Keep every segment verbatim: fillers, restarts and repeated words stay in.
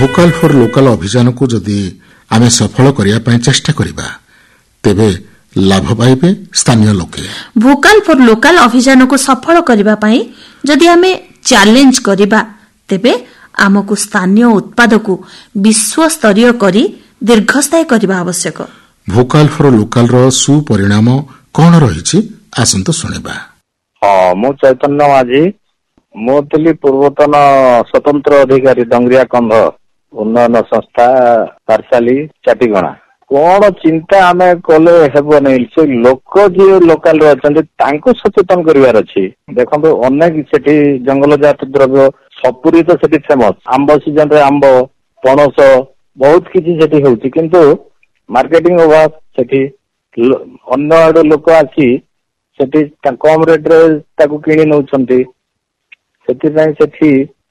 Vocal for local ଅଭିଯାନକୁ ଯଦି ଆମେ ସଫଳ କରିବା ପାଇଁ ଚେଷ୍ଟା କରିବା ତେବେ ଲାଭ ପାଇବେ ସ୍ଥାନୀୟ ଲୋକେ। ଭୋକାଲ ଫର ଲୋକାଲ ଅଭିଯାନକୁ ସଫଳ କରିବା ପାଇଁ ଯଦି ଆମେ ଚ୍ୟାଲେଞ୍ଜ କରିବା ତେବେ ଆମକୁ ସ୍ଥାନୀୟ ଉତ୍ପାଦକୁ ବିଶ୍ୱସ୍ତରୀୟ କରି ଦୀର୍ଘସ୍ଥାୟୀ କରିବା ଆବଶ୍ୟକ। ଭୋକାଲ ଫର ଲୋକାଲର ସୁପରିଣାମ କଣ ରହିଛି ଆସନ୍ତୁ ଶୁଣିବା। ହଁ, ମୁଁ ଚୈତନ୍ୟ ମାଝୀ। ମୁଁ ଥିଲି ପୂର୍ବତନ ସ୍ୱତନ୍ତ୍ର ଅଧିକାରୀ ଡଙ୍ଗରିଆ କନ୍ଧ ଉନ୍ନୟନ ସଂସ୍ଥା ପାରସାଲି ଚାଟିଗଣା। କଣ ଚିନ୍ତା ଆମେ କଲେ ହେବନି, ସେ ଲୋକ ଯିଏ ଲୋକାଲରେ ଅଛନ୍ତି ତାଙ୍କୁ ସଚେତନ କରିବାର ଅଛି। ଦେଖନ୍ତୁ ଅନେକ ସେଠି ଜଙ୍ଗଲଜାତ ଦ୍ରବ୍ୟ ସପୁରୀ ତ ସେଠି ଫେମସ, ଆମ୍ବ ସିଜନରେ ଆମ୍ବ ପଣସ ବହୁତ କିଛି ସେଠି ହଉଛି, କିନ୍ତୁ ମାର୍କେଟିଂ ଅଭାବ। ସେଠି ଅନ୍ୟ ଆଡୁ ଲୋକ ଆସି ସେଠି କମ ରେଟରେ ତାକୁ କିଣି ନଉଛନ୍ତି। ସେଥିପାଇଁ ସେଠି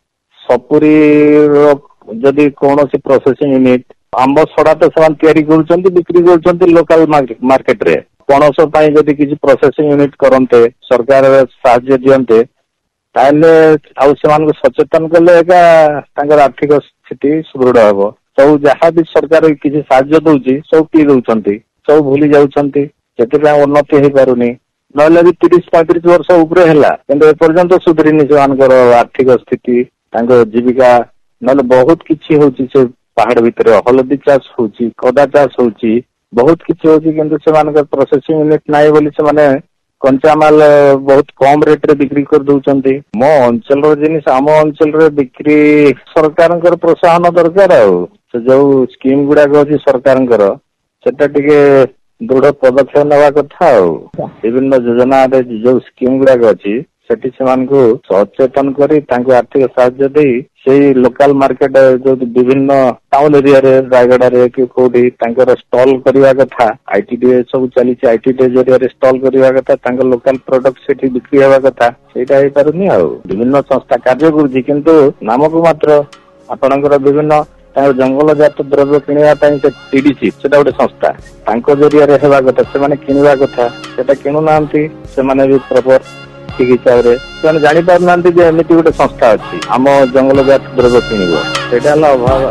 ସପୁରୀର ଯଦି କୌଣସି ପ୍ରୋସେସିଂ ୟୁନିଟ, ଆମ୍ବ ସଡା ତ ସେମାନେ ତିଆରି କରୁଛନ୍ତି ବିକ୍ରି କରୁଛନ୍ତି ଲୋକାଲ ମାର୍କେଟରେ। ପଣସ ପାଇଁ ଯଦି କିଛି ପ୍ରୋସେସିଂ ୟୁନିଟ କରନ୍ତେ, ସରକାର ସାହାଯ୍ୟ ଦିଅନ୍ତେ, ତାହେଲେ ଆଉ ସେମାନଙ୍କୁ ସଚେତନ କଲେ ଏକା ତାଙ୍କର ଆର୍ଥିକ ସ୍ଥିତି ସୁଦୃଢ ହେବ। ସବୁ ଯାହା ବି ସରକାର କିଛି ସାହାଯ୍ୟ ଦଉଛି ସବୁ ପିଇ ଦଉଛନ୍ତି, ସବୁ ଭୁଲି ଯାଉଛନ୍ତି, ସେଥିପାଇଁ ଉନ୍ନତି ହେଇପାରୁନି। ନହେଲେ ବି ତିରିଶ ପଇଁତିରିଶ ବର୍ଷ ଉପରେ ହେଲା କିନ୍ତୁ ଏପର୍ଯ୍ୟନ୍ତ ସୁଧୁରିନି ସେମାନଙ୍କର ଆର୍ଥିକ ସ୍ଥିତି, ତାଙ୍କ ଜୀବିକା। ନହେଲେ ବହୁତ କିଛି ହଉଛି ସେ ପାହାଡ ଭିତରେ, ହଳଦୀ ଚାଷ ହଉଛି, କଦା ଚାଷ ହଉଛି, ବହୁତ କିଛି ହଉଛି, କିନ୍ତୁ ସେମାନଙ୍କର ପ୍ରୋସେସିଂ ୟୁନିଟ ନାହିଁ ବୋଲି ସେମାନେ କଞ୍ଚାମାଲ ବହୁତ କମ ରେଟ ରେ ବିକ୍ରି କରିଦଉଛନ୍ତି। ମୋ ଅଞ୍ଚଳର ଜିନିଷ ଆମ ଅଞ୍ଚଳରେ ବିକ୍ରି, ସରକାରଙ୍କର ପ୍ରୋତ୍ସାହନ ଦରକାର। ଆଉ ସେ ଯୋଉ ସ୍କିମ ଗୁଡାକ ଅଛି ସରକାରଙ୍କର, ସେଟା ଟିକେ ଦୃଢ ପଦକ୍ଷେପ ନେବା କଥା। ଆଉ ବିଭିନ୍ନ ଯୋଜନାରେ ଯୋଉ ସ୍କିମ ଗୁଡାକ ଅଛି ସେଠି ସେମାନଙ୍କୁ ସଚେତନ କରି ତାଙ୍କୁ ଆର୍ଥିକ ସାହାଯ୍ୟ ଦେଇ ସେଇ ଲୋକାଲ ମାର୍କେଟ ଯୋଉ ବିଭିନ୍ନ ଟାଉନ ଏରିଆରେ, ରାୟଗଡାରେ କି କୋଉଠି ତାଙ୍କର ଷ୍ଟଲ କରିବା କଥା। ଆଇଟିଡିଏ ସବୁ ଚାଲିଛି, ଆଇଟିଡିଏ ଜରିଆରେ ଷ୍ଟଲ କରିବା କଥା, ତାଙ୍କ ଲୋକାଲ ପ୍ରଡକ୍ଟ ସେଠି ବିକ୍ରି ହେବା କଥା। ସେଇଟା ହେଇପାରୁନି। ଆଉ ବିଭିନ୍ନ ସଂସ୍ଥା କାର୍ଯ୍ୟ କରୁଛି କିନ୍ତୁ ନାମକୁ ମାତ୍ର। ଆପଣଙ୍କର ବିଭିନ୍ନ ତାଙ୍କର ଜଙ୍ଗଲଜାତ ଦ୍ରବ୍ୟ କିଣିବା ପାଇଁ ସେ ଟିଡିସି, ସେଟା ଗୋଟେ ସଂସ୍ଥା, ତାଙ୍କ ଜରିଆରେ ହେବା କଥା, ସେମାନେ କିଣିବା କଥା, ସେଟା କିଣୁନାହାନ୍ତି। ସେମାନେ ବି ପ୍ରପର ଠିକ ହିସାବରେ ସେମାନେ ଜାଣିପାରୁନାହାନ୍ତି ଯେ ଏମିତି ଗୋଟେ ସଂସ୍ଥା ଅଛି ଆମ ଜଙ୍ଗଲଜାତ ଦ୍ରବ୍ୟ କିଣିବ, ସେଇଟା ହେଲା ଅଭାବ।